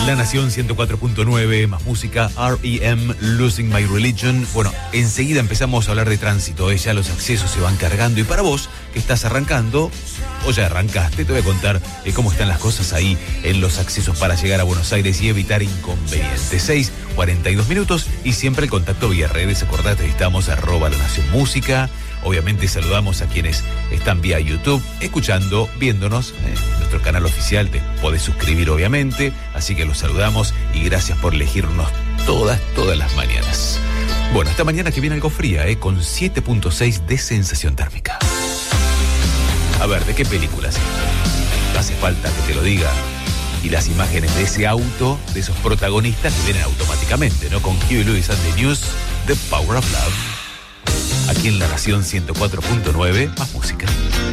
La Nación 104.9, más música, R.E.M., Losing My Religion. Bueno, enseguida empezamos a hablar de tránsito, ya los accesos se van cargando. Y para vos, que estás arrancando, o ya arrancaste, te voy a contar cómo están las cosas ahí en los accesos para llegar a Buenos Aires y evitar inconvenientes. 6:42 minutos y siempre el contacto vía redes. Acordate, estamos @La Nación Música. Obviamente saludamos a quienes están vía YouTube, escuchando, viéndonos. Nuestro canal oficial, te podés suscribir obviamente, así que los saludamos y gracias por elegirnos todas las mañanas. Bueno, esta mañana que viene algo fría, con 7.6 de sensación térmica. A ver, ¿de qué películas? No hace falta que te lo diga. Y las imágenes de ese auto, de esos protagonistas que vienen automáticamente, ¿no? Con Huey Lewis and the News, The Power of Love. Aquí en La Nación 104.9, más música.